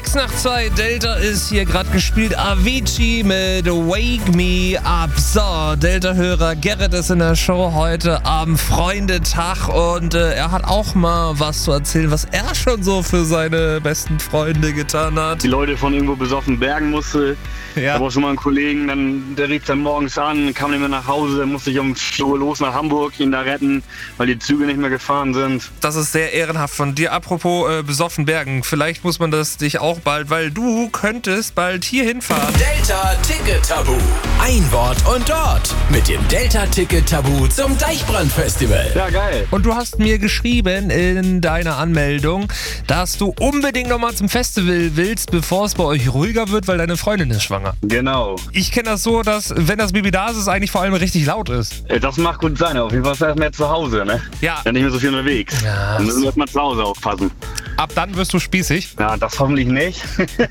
6:02, Delta ist hier gerade gespielt. Avicii mit Wake Me Up. So, Delta-Hörer Gerrit ist in der Show heute am Freundetag und er hat auch mal was zu erzählen, was er schon so für seine besten Freunde getan hat. Die Leute von irgendwo besoffen bergen musste. Ja. Da war schon mal ein Kollegen, der rief dann morgens an, kam nicht mehr nach Hause, musste ich um 4 Uhr los nach Hamburg, ihn da retten, weil die Züge nicht mehr gefahren sind. Das ist sehr ehrenhaft von dir. Apropos besoffen bergen, vielleicht muss man das dich auch bald, weil du könntest bald hier hinfahren. Delta-Ticket-Tabu. Ein Wort und dort mit dem Delta-Ticket-Tabu zum Deichbrand-Festival. Ja, geil. Und du hast mir geschrieben in deiner Anmeldung, dass du unbedingt nochmal zum Festival willst, bevor es bei euch ruhiger wird, weil deine Freundin ist schwanger. Genau. Ich kenne das so, dass, wenn das Baby da ist, es eigentlich vor allem richtig laut ist. Das mag gut sein, auf jeden Fall ist er mehr zu Hause, ne? Ja. Ja, nicht mehr so viel unterwegs. Ja. Dann müssen wir erstmal zu Hause aufpassen. Ab dann wirst du spießig. Ja, das hoffentlich nicht.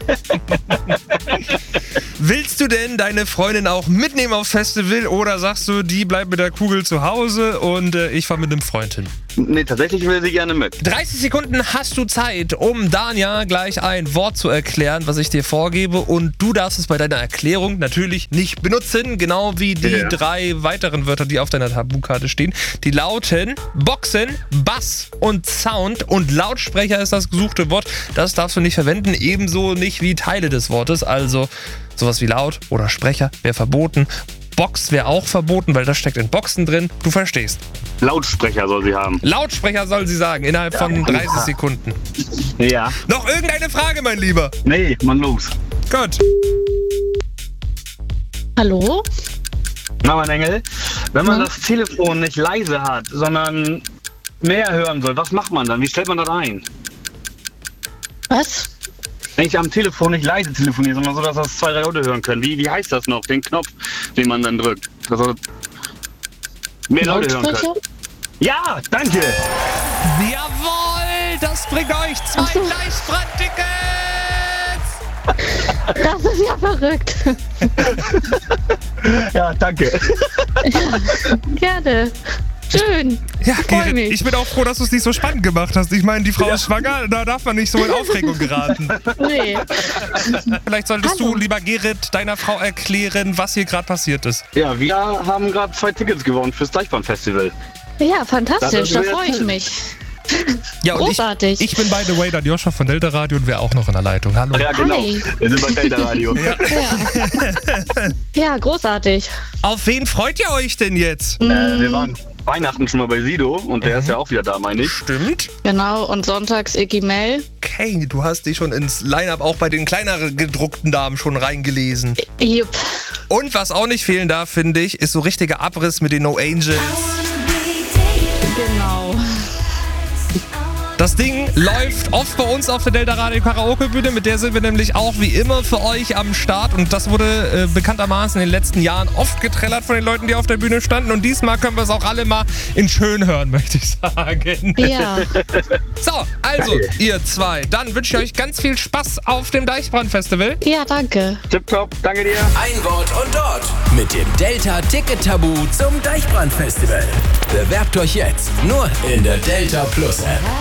Willst du denn deine Freundin auch mitnehmen aufs Festival oder sagst du, die bleibt mit der Kugel zu Hause und ich fahre mit einem Freund hin? Nee, tatsächlich will sie gerne mit. 30 Sekunden hast du Zeit, um Danja gleich ein Wort zu erklären, was ich dir vorgebe. Und du darfst es bei deiner Erklärung natürlich nicht benutzen, genau wie die 3 weiteren Wörter, die auf deiner Tabukarte stehen. Die lauten Boxen, Bass und Sound. Und Lautsprecher ist das gesuchte Wort. Das darfst du nicht verwenden, ebenso nicht wie Teile des Wortes. Also sowas wie laut oder Sprecher wäre verboten. Box wäre auch verboten, weil das steckt in Boxen drin. Du verstehst. Lautsprecher soll sie haben. Lautsprecher soll sie sagen, innerhalb von 30 Sekunden. Ja. Noch irgendeine Frage, mein Lieber? Nee, Mann, los. Gut. Hallo? Na, mein Engel, wenn man das Telefon nicht leise hat, sondern mehr hören soll, was macht man dann? Wie stellt man das ein? Was? Wenn ich am Telefon nicht leise telefoniere, sondern so, dass das 2, 3 Leute hören können. Wie heißt das noch? Den Knopf, den man dann drückt. Dass mehr Leute hören können. Ja, danke! Jawohl, das bringt euch 2 Deichbrand-Tickets! Das ist ja verrückt. Ja, danke. Gerne. Schön. Ja, Freu Gerrit, mich. ich bin auch froh, dass du es nicht so spannend gemacht hast. Ich meine, die Frau ist schwanger, da darf man nicht so in Aufregung geraten. Nee. Vielleicht solltest Hallo. du, lieber Gerrit, deiner Frau erklären, was hier gerade passiert ist. Ja, wir haben gerade 2 Tickets gewonnen fürs Deichbrand-Festival. Ja, fantastisch. Da Das ist freue ich erzählt. mich. Ja, und Großartig. ich bin by the way dann Joscha von Delta Radio und wäre auch noch in der Leitung. Hallo. Ja, genau. Hi. Wir sind bei Delta Radio. Ja, großartig. Auf wen freut ihr euch denn jetzt? Wir waren Weihnachten schon mal bei Sido und der ist ja auch wieder da, meine ich. Stimmt. Genau, und sonntags Iggy Mel. Okay, du hast dich schon ins Line-Up auch bei den kleineren gedruckten Damen schon reingelesen. Jupp. Und was auch nicht fehlen darf, finde ich, ist so richtiger Abriss mit den No Angels. Genau. Das Ding läuft oft bei uns auf der Delta Radio Karaoke-Bühne. Mit der sind wir nämlich auch wie immer für euch am Start. Und das wurde bekanntermaßen in den letzten Jahren oft getrellert von den Leuten, die auf der Bühne standen. Und diesmal können wir es auch alle mal in schön hören, möchte ich sagen. Ja. So, also ihr 2. Dann wünsche ich euch ganz viel Spaß auf dem Deichbrand-Festival. Ja, danke. Tipptopp, danke dir. Ein Wort und dort mit dem Delta-Ticket-Tabu zum Deichbrand-Festival. Bewerbt euch jetzt nur in der Delta Plus App.